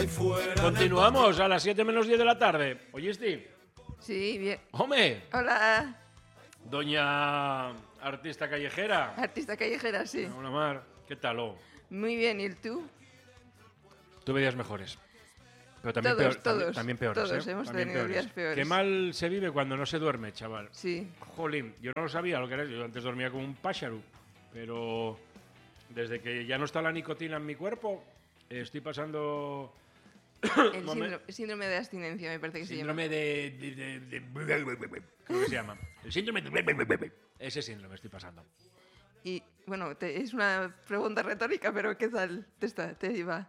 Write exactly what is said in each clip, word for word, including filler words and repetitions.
Continuamos a las siete menos diez de la tarde. ¿Oíste? Sí, bien. ¡Home! Hola. Doña artista callejera. Artista callejera, sí. Hola, Mar. ¿Qué tal? Oh? Muy bien, ¿y tú? Tuve días mejores. Pero también, todos, peor, todos, también, también peores, todos ¿eh? hemos También tenido peores. días peores. Qué mal se vive cuando no se duerme, chaval. Sí. Jolín, yo no lo sabía lo que era. Yo antes dormía como un pájaro. Pero desde que ya no está la nicotina en mi cuerpo, eh, estoy pasando... El síndrome, síndrome de abstinencia, me parece que síndrome se llama. de, de, de, de, de... ¿Cómo se llama? El síndrome de... Ese síndrome estoy pasando. Y, bueno, te, es una pregunta retórica, pero ¿qué tal te, está, te iba?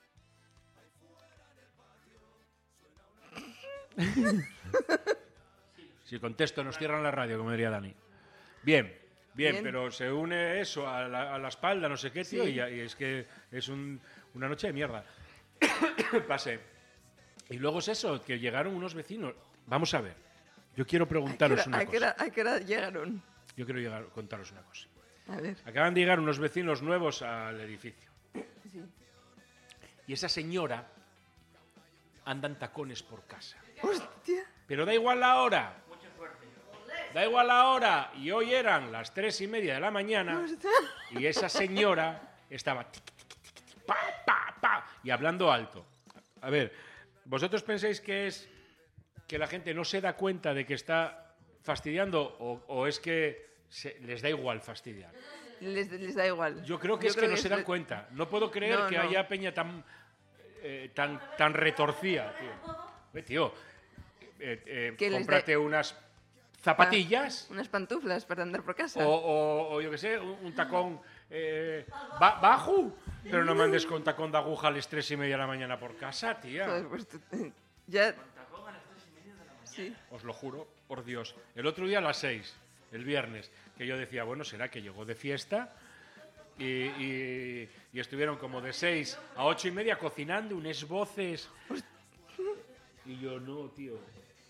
Si contesto, nos cierran la radio, como diría Dani. Bien, bien, bien. pero se une eso a la, a la espalda, no sé qué, tío, Sí. y, y es que es un, una noche de mierda. Pasé. Y luego es eso, que llegaron unos vecinos. Vamos a ver, yo quiero preguntaros una ¿A qué hora, cosa. ¿A qué hora llegaron? Yo quiero llegar, contaros una cosa. A ver. Acaban de llegar unos vecinos nuevos al edificio. Sí. Y esa señora anda en tacones por casa. ¡Hostia! Pero da igual la hora. Da igual la hora. Y hoy eran las tres y media de la mañana. ¡Hostia! Y esa señora estaba tic, tic, tic, tic, pa, pa, pa, y hablando alto. A ver, ¿vosotros pensáis que es que la gente no se da cuenta de que está fastidiando o, o es que se, les da igual fastidiar? Les, les da igual. Yo creo que Yo es que creo no que se es dan de- cuenta. No puedo creer No, que no. haya peña tan, eh, tan, tan retorcida, tío. Ve, tío, eh, eh, Que les cómprate unas zapatillas. Unas pantuflas para andar por casa. O, o, o yo qué sé, un, un tacón eh, ba- bajo, pero no me andes con tacón de aguja a las tres y media de la mañana por casa, tía. Joder, pues tú- ya... Sí. Os lo juro, por Dios. El otro día a las seis, el viernes, que yo decía, bueno, será que llegó de fiesta y, y- y estuvieron como de seis a ocho y media cocinando unas voces. Y yo, no, tío.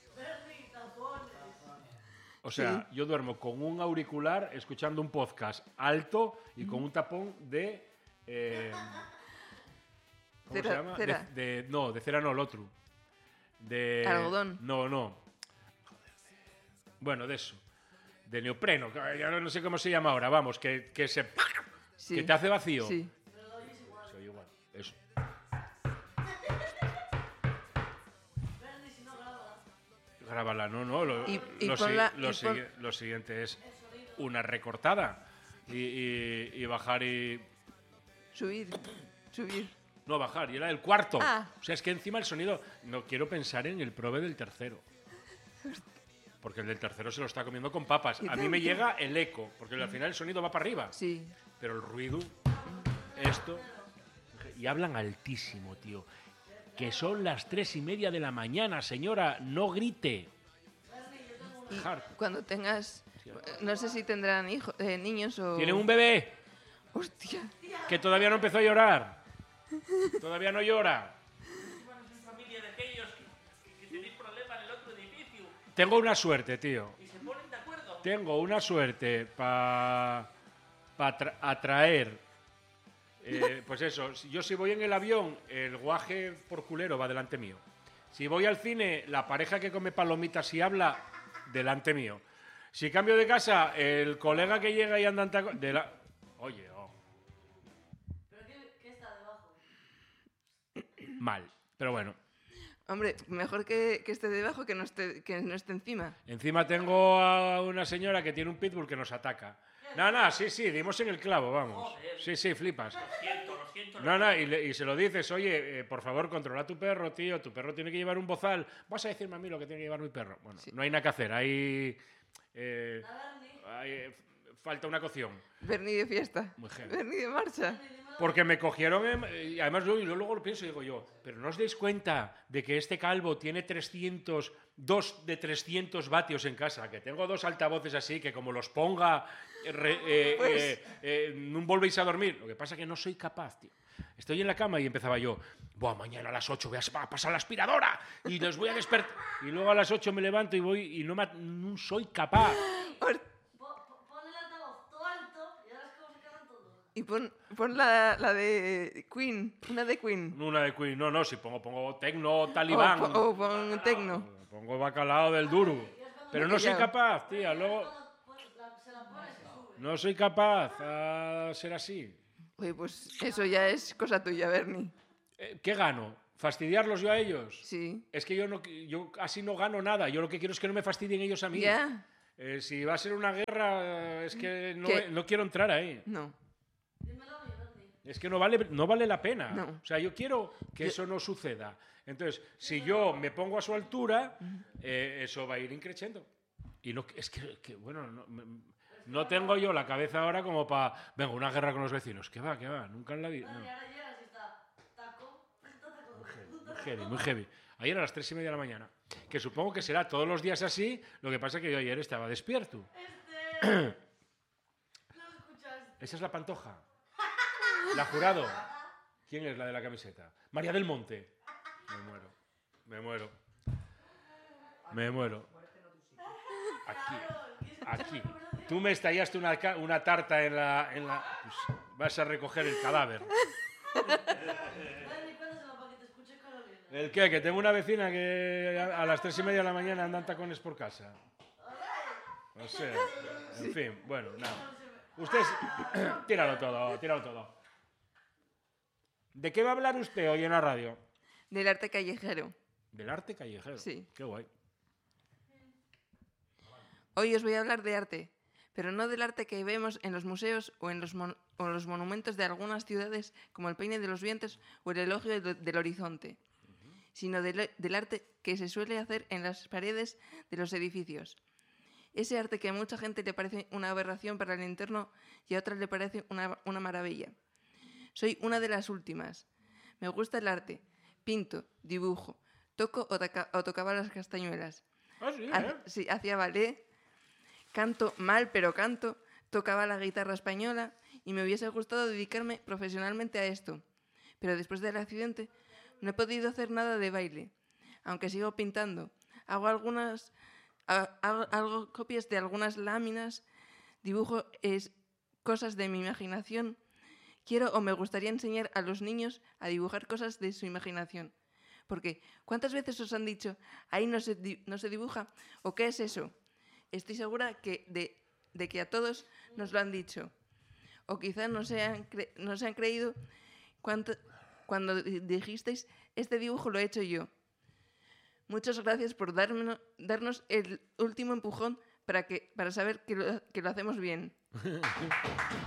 O sea, yo duermo con un auricular escuchando un podcast alto y con un tapón de... eh, ¿Cómo Cera- se llama? cera. De, de- no, de cera no, el otro. De... Algodón. No, no. Joder, de- bueno, de eso. De neopreno, que ya no, no sé cómo se llama ahora, vamos, que, que se... Sí. que te hace vacío. Sí. Se oye igual. Eso. Grábala, no, no. Lo, Y- y lo, ponla- si- lo y si- pon- lo siguiente es una recortada y, y- y bajar y... Subir. Subir. No, bajar, y era el cuarto. Ah. O sea, es que encima el sonido... No quiero pensar en el prove del tercero. Porque el del tercero se lo está comiendo con papas. ¿Qué A mí me tanto? llega el eco, porque al final el sonido va para arriba. Sí. Pero el ruido, esto... Y hablan altísimo, tío. Que son las tres y media de la mañana, señora, no grite. Y Hard. cuando tengas... No sé si tendrán hijos, eh, niños o... Tiene un bebé ¡Hostia! que todavía no empezó a llorar. Todavía no llora. Familia de aquellos que, que tenéis problemas en el otro edificio Tengo una suerte, tío. y se ponen de acuerdo. Tengo una suerte para atraer. Eh, pues eso, si- yo si voy en el avión, el guaje por culero va delante mío. Si voy al cine, la pareja que come palomitas y habla, delante mío. Si cambio de casa, el colega que llega y anda en taco- de la... Oye, oh. Mal, pero bueno. Hombre, mejor que, que esté debajo que no esté, que no esté encima. Encima tengo a una señora que tiene un pitbull que nos ataca. No, no, sí, sí, dimos en el clavo, vamos. Sí, sí, flipas. Lo siento, lo siento. No, no, y, le- y se lo dices, oye, eh, por favor, controla a tu perro, tío, tu perro tiene que llevar un bozal. Vas a decirme a mí lo que tiene que llevar mi perro. Bueno, Sí. no hay nada que hacer, hay... eh, hay, eh, falta una cocción. Berni de fiesta. Muy heavy. Berni de marcha. Porque me cogieron, en- y además yo, yo luego lo pienso y digo yo, pero ¿no os dais cuenta de que este calvo tiene trescientos, dos de trescientos vatios en casa? Que tengo dos altavoces así, que como los ponga, eh, re- eh, Pues- eh, eh, no volvéis a dormir. Lo que pasa es que no soy capaz, tío. Estoy en la cama y empezaba yo, buah, mañana a las ocho voy a pasar la aspiradora y los voy a despertar. Y luego a las ocho me levanto y voy y no, me- no soy capaz. Hor- Pon el altavoz todo alto y ahora es como se quedan todos. Y pon, pon la, la de Queen, una de Queen. Una de Queen. No, no, si pongo, pongo tecno talibán. O, po- o pon tecno. Pongo bacalao del duro. Pero no soy Bacalao. capaz, tía. Luego... No soy capaz a ser así. Oye, pues eso ya es cosa tuya, Bernie. Eh, ¿Qué gano? ¿Fastidiarlos yo a ellos? Sí. Es que yo, no, yo así no gano nada. Yo lo que quiero es que no me fastidien ellos a mí. ¿Ya? Eh, si va a ser una guerra, es que no, ¿Qué? no quiero entrar ahí. No. Es que no vale, no vale la pena. No. O sea, yo quiero que Yo- eso no suceda. Entonces, si yo me pongo a su altura, eh, eso va a ir increciendo. Y no, es que, que, bueno, no, me- no tengo yo la cabeza ahora como para, venga, una guerra con los vecinos. Que va, que va, nunca en la vida. No. Muy heavy, muy heavy, muy heavy. Ayer a las tres y media de la mañana. Que supongo que será todos los días así, lo que pasa es que yo ayer estaba despierto. Esa es la Pantoja. La Jurado. ¿Quién es la de la camiseta? María del Monte. Me muero. Me muero. Me muero. Aquí. Aquí. Tú me estallaste una, ca- una tarta en la... En la pues vas a recoger el cadáver. ¿El qué? Que tengo una vecina que a, a las tres y media de la mañana andan tacones por casa. O sea, en fin, bueno, nada. Usted, tíralo todo, tíralo todo. ¿De qué va a hablar usted hoy en la radio? Del arte callejero. Del arte callejero. Sí. Qué guay. Hoy os voy a hablar de arte, pero no del arte que vemos en los museos o en los, mon- o en los monumentos de algunas ciudades como el Peine de los Vientos o el Elogio de- del Horizonte, sino del, del arte que se suele hacer en las paredes de los edificios. Ese arte que a mucha gente le parece una aberración para el entorno y a otras le parece una, una maravilla. Soy una de las últimas. Me gusta el arte. Pinto, dibujo, toco o, toca- o tocaba las castañuelas. Ah, sí, Ha- ¿eh? sí, hacía ballet, canto mal, pero canto, tocaba la guitarra española y me hubiese gustado dedicarme profesionalmente a esto. Pero después del accidente no he podido hacer nada de baile, aunque sigo pintando. Hago algunas ha- hago, hago copias de algunas láminas, dibujo es, cosas de mi imaginación. Quiero o me gustaría enseñar a los niños a dibujar cosas de su imaginación. Porque, ¿cuántas veces os han dicho, ahí no se, di- no se dibuja? ¿O qué es eso? Estoy segura que de, de que a todos nos lo han dicho. O quizás no se han, cre- no se han creído cuánto- cuando di- dijisteis, este dibujo lo he hecho yo. Muchas gracias por darme- darnos el último empujón para, que, para saber que lo, que lo hacemos bien.